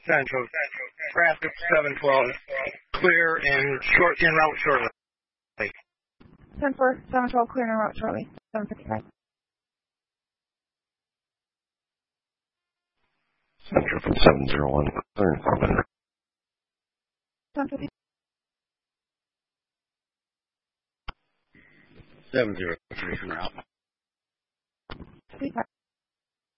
Central. Traffic 712. Clear and en route shortly. 10-4, 712, clear and en route shortly. 755. Central from 701, clear and 400. 750. 703 en route. 55.